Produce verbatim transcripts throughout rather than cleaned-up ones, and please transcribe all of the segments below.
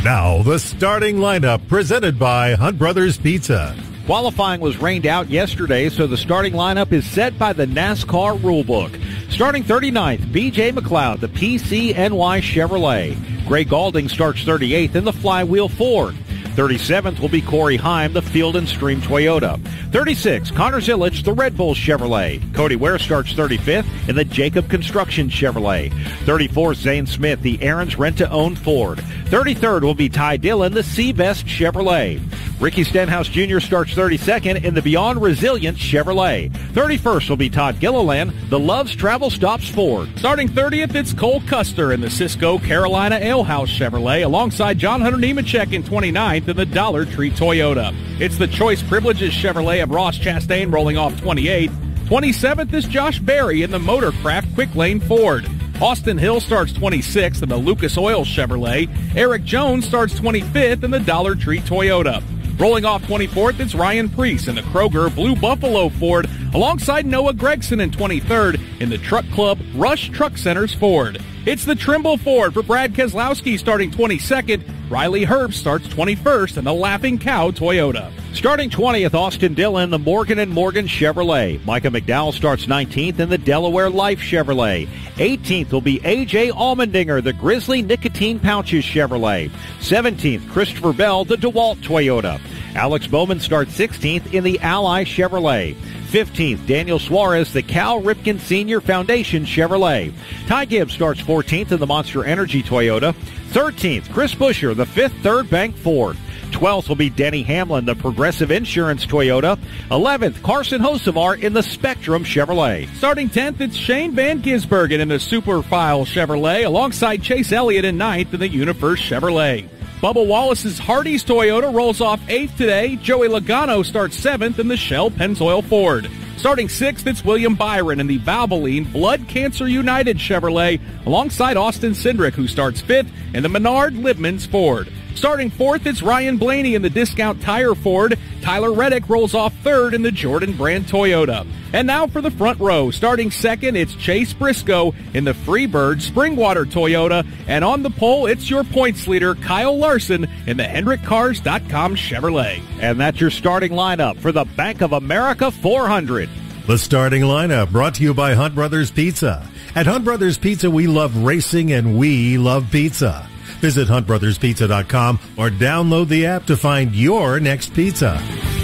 Now, the starting lineup presented by Hunt Brothers Pizza. Qualifying was rained out yesterday, so the starting lineup is set by the NASCAR rulebook. Starting thirty-ninth, B J McLeod, the P C N Y Chevrolet. Gray Galding starts thirty-eighth in the Flywheel Ford. thirty-seventh will be Corey Heim, the Field and Stream Toyota. thirty-six, Connor Zillich, the Red Bull Chevrolet. Cody Ware starts thirty-fifth in the Jacob Construction Chevrolet. thirty-four, Zane Smith, the Aaron's Rent-to-Own Ford. thirty-third will be Ty Dillon, the Seabest Chevrolet. Ricky Stenhouse Junior starts thirty-second in the Beyond Resilient Chevrolet. thirty-first will be Todd Gilliland, the Love's Travel Stops Ford. Starting thirtieth, it's Cole Custer in the Cisco Carolina Alehouse Chevrolet, alongside John Hunter Nemechek in twenty-ninth in the Dollar Tree Toyota. It's the Choice Privileges Chevrolet of Ross Chastain rolling off twenty-eighth. twenty-seventh is Josh Berry in the Motorcraft Quick Lane Ford. Austin Hill starts twenty-sixth in the Lucas Oil Chevrolet. Eric Jones starts twenty-fifth in the Dollar Tree Toyota. Rolling off twenty-fourth, it's Ryan Preece in the Kroger Blue Buffalo Ford, alongside Noah Gregson in twenty-third in the Truck Club Rush Truck Centers Ford. It's the Trimble Ford for Brad Keselowski starting twenty-second. Riley Herbst starts twenty-first in the Laughing Cow Toyota. Starting twentieth, Austin Dillon, the Morgan and Morgan Chevrolet. Micah McDowell starts nineteenth in the Delaware Life Chevrolet. eighteenth will be A J Allmendinger, the Grizzly Nicotine Pouches Chevrolet. seventeenth, Christopher Bell, the DeWalt Toyota. Alex Bowman starts sixteenth in the Ally Chevrolet. fifteenth, Daniel Suarez, the Cal Ripken Senior Foundation Chevrolet. Ty Gibbs starts fourteenth in the Monster Energy Toyota. thirteenth, Chris Buescher, the Fifth Third Bank Ford. twelfth will be Denny Hamlin, the Progressive Insurance Toyota. eleventh, Carson Hocevar in the Spectrum Chevrolet. Starting tenth, it's Shane Van Gisbergen in the Superfile Chevrolet, alongside Chase Elliott in ninth in the Universe Chevrolet. Bubba Wallace's Hardee's Toyota rolls off eighth today. Joey Logano starts seventh in the Shell Pennzoil Ford. Starting sixth, it's William Byron in the Valvoline Blood Cancer United Chevrolet, alongside Austin Cindric, who starts fifth in the Menard Libmans Ford. Starting fourth, it's Ryan Blaney in the Discount Tire Ford. Tyler Reddick rolls off third in the Jordan Brand Toyota. And now for the front row. Starting second, it's Chase Briscoe in the Freebird Springwater Toyota. And on the pole, it's your points leader, Kyle Larson, in the Hendrick Cars dot com Chevrolet. And that's your starting lineup for the Bank of America four hundred. The starting lineup brought to you by Hunt Brothers Pizza. At Hunt Brothers Pizza, we love racing and we love pizza. Visit hunt brothers pizza dot com or download the app to find your next pizza.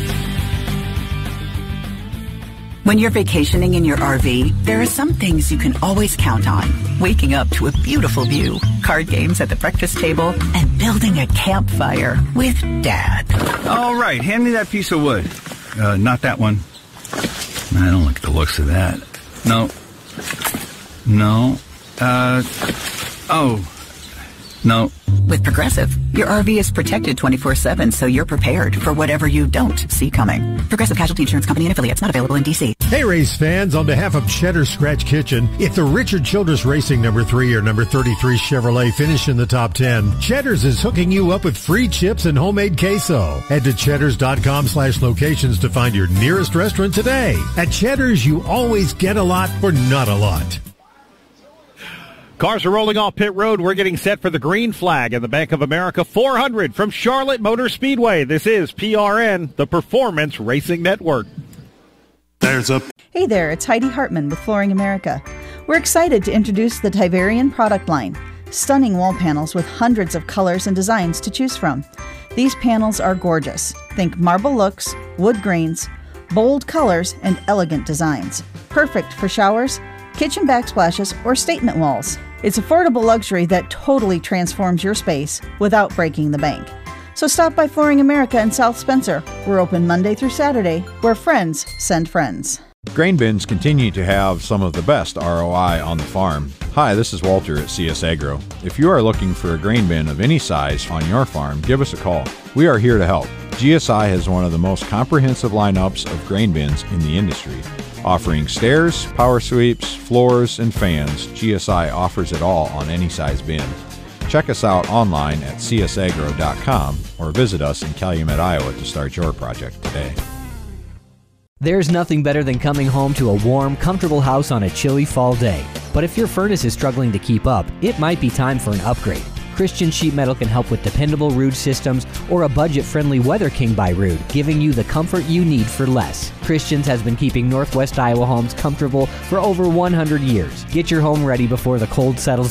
When you're vacationing in your R V, there are some things you can always count on. Waking up to a beautiful view, card games at the breakfast table, and building a campfire with Dad. All right, hand me that piece of wood. Uh, not that one. I don't like the looks of that. No. No. Uh, oh. No. With Progressive, your R V is protected twenty-four seven, so you're prepared for whatever you don't see coming. Progressive Casualty Insurance Company and Affiliates, not available in D C. Hey, race fans, on behalf of Cheddar Scratch Kitchen, if the Richard Childress Racing number three or number thirty-three Chevrolet finish in the top ten, Cheddar's is hooking you up with free chips and homemade queso. Head to cheddars dot com slash locations to find your nearest restaurant today. At Cheddar's, you always get a lot for not a lot. Cars are rolling off pit road. We're getting set for the green flag in the Bank of America four hundred from Charlotte Motor Speedway. This is P R N, the Performance Racing Network. There's a... Hey there, it's Heidi Hartman with Flooring America. We're excited to introduce the Tiverian product line. Stunning wall panels with hundreds of colors and designs to choose from. These panels are gorgeous. Think marble looks, wood grains, bold colors, and elegant designs. Perfect for showers, kitchen backsplashes, or statement walls. It's affordable luxury that totally transforms your space without breaking the bank. So stop by Flooring America in South Spencer. We're open Monday through Saturday, where friends send friends. Grain bins continue to have some of the best R O I on the farm. Hi, this is Walter at C S Agro. If you are looking for a grain bin of any size on your farm, give us a call. We are here to help. G S I has one of the most comprehensive lineups of grain bins in the industry. Offering stairs, power sweeps, floors, and fans, G S I offers it all on any size bin. Check us out online at c s agro dot com or visit us in Calumet, Iowa to start your project today. There's nothing better than coming home to a warm, comfortable house on a chilly fall day. But if your furnace is struggling to keep up, it might be time for an upgrade. Christian Sheet Metal can help with dependable Ruud systems or a budget-friendly Weather King by Ruud, giving you the comfort you need for less. Christians has been keeping Northwest Iowa homes comfortable for over one hundred years. Get your home ready before the cold settles